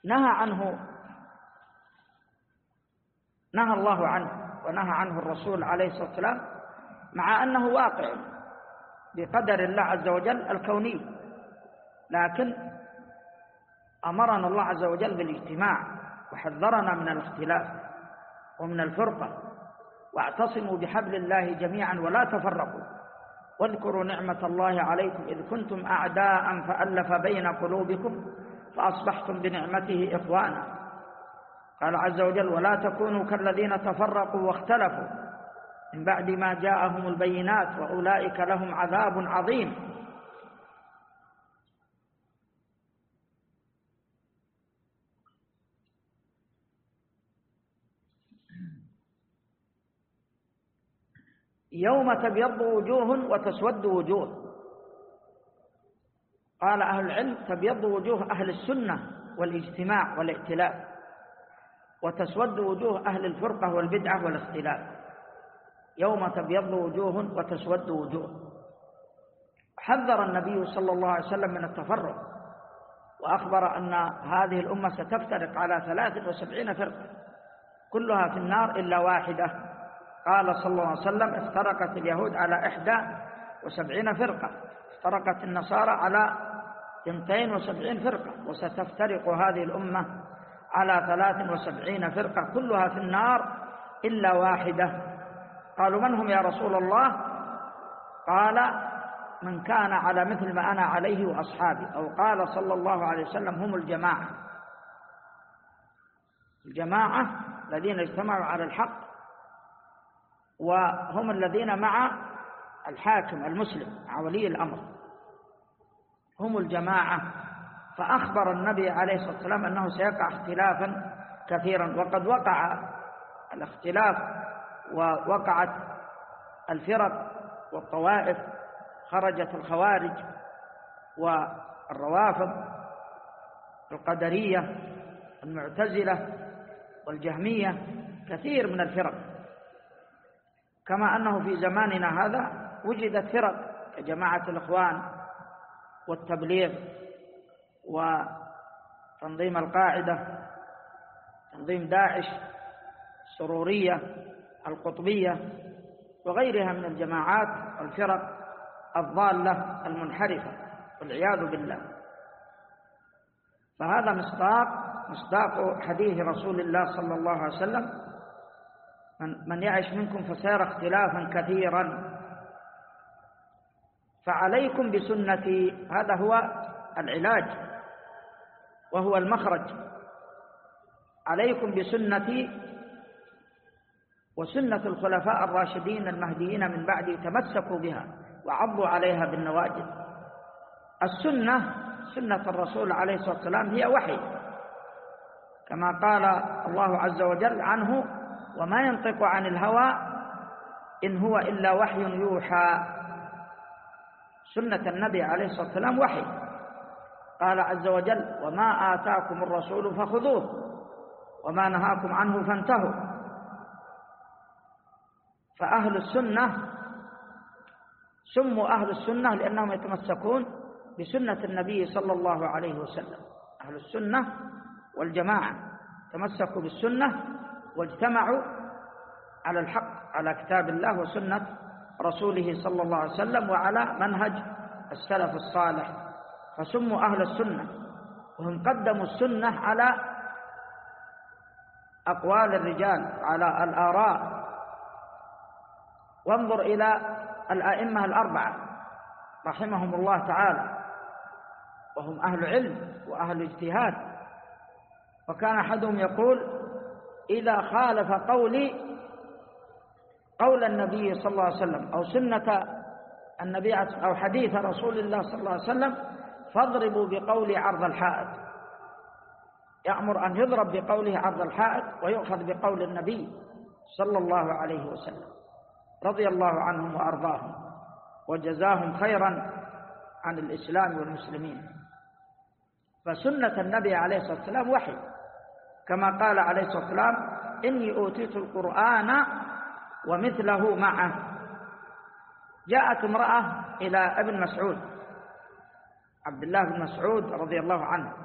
نهى الله عنه ونهى عنه الرسول عليه الصلاة والسلام، مع أنه واقع بقدر الله عز وجل الكوني، لكن أمرنا الله عز وجل بالاجتماع وحذرنا من الاختلاف ومن الفرقة، واعتصموا بحبل الله جميعا ولا تفرقوا، واذكروا نعمة الله عليكم إذ كنتم أعداء فألف بين قلوبكم فأصبحتم بنعمته إخوانا. قال عز وجل: ولا تكونوا كالذين تفرقوا واختلفوا من بعد ما جاءهم البينات وأولئك لهم عذاب عظيم. يوم تبيض وجوه وتسود وجوه. قال أهل العلم: تبيض وجوه أهل السنة والاجتماع والائتلاف، وتسود وجوه أهل الفرقة والبدعة والاختلاف. يوم تبيض وجوه وتسود وجوه. حذر النبي صلى الله عليه وسلم من التفرق، وأخبر أن هذه الأمة ستفترق على 73 فرقة كلها في النار إلا واحدة. قال صلى الله عليه وسلم: افترقت اليهود على 71 فرقة، افترقت النصارى على 72 فرقة، وستفترق هذه الأمة على 73 فرقة كلها في النار إلا واحدة. قالوا: من هم يا رسول الله؟ قال: من كان على مثل ما أنا عليه وأصحابي، أو قال صلى الله عليه وسلم: هم الجماعة. الجماعة الذين اجتمعوا على الحق، وهم الذين مع الحاكم المسلم مع ولي الأمر، هم الجماعة. فأخبر النبي عليه الصلاة والسلام أنه سيقع اختلافا كثيرا، وقد وقع الاختلاف ووقعت الفرق والطوائف، خرجت الخوارج والروافض، القدرية، المعتزلة والجهمية، كثير من الفرق. كما أنه في زماننا هذا وجدت فرق كجماعة الإخوان والتبليغ وتنظيم القاعدة، تنظيم داعش، السرورية، القطبية، وغيرها من الجماعات والفرق الضالة المنحرفة والعياذ بالله. فهذا مصداق حديث رسول الله صلى الله عليه وسلم: من يعش منكم فسيرى اختلافا كثيرا، فعليكم بسنتي. هذا هو العلاج وهو المخرج. عليكم بسنتي وسنة الخلفاء الراشدين المهديين من بعدي، تمسكوا بها وعضوا عليها بالنواجذ. السنة سنة الرسول عليه الصلاة والسلام هي وحي، كما قال الله عز وجل عنه: وما ينطق عن الهوى إن هو إلا وحي يوحى. سنة النبي عليه الصلاة والسلام وحي. قال عز وجل: وما آتاكم الرسول فخذوه وما نهاكم عنه فانتهوا. فأهل السنة سموا أهل السنة لأنهم يتمسكون بسنة النبي صلى الله عليه وسلم. أهل السنة والجماعة تمسكوا بالسنة واجتمعوا على الحق، على كتاب الله وسنة رسوله صلى الله عليه وسلم، وعلى منهج السلف الصالح، فسموا أهل السنة. وهم قدموا السنة على أقوال الرجال، على الآراء. وانظر إلى الأئمة الأربعة رحمهم الله تعالى، وهم أهل علم وأهل اجتهاد. وكان أحدهم يقول: إذا خالف قولي قول النبي صلى الله عليه وسلم أو سنة النبي أو حديث رسول الله صلى الله عليه وسلم فاضربوا بقولي عرض الحائط. يأمر أن يضرب بقوله عرض الحائط ويؤخذ بقول النبي صلى الله عليه وسلم، رضي الله عنهم وأرضاهم وجزاهم خيرا عن الإسلام والمسلمين. فسنة النبي عليه الصلاة والسلام وحي، كما قال عليه الصلاة والسلام: إني أوتيت القرآن ومثله معه. جاءت امرأة إلى ابن مسعود، عبد الله بن مسعود رضي الله عنه،